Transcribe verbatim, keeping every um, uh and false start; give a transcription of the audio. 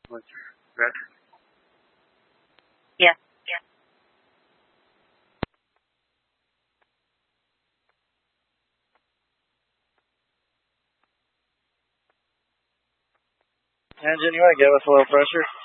Yeah. Yeah. Engine, you want to give us a little pressure?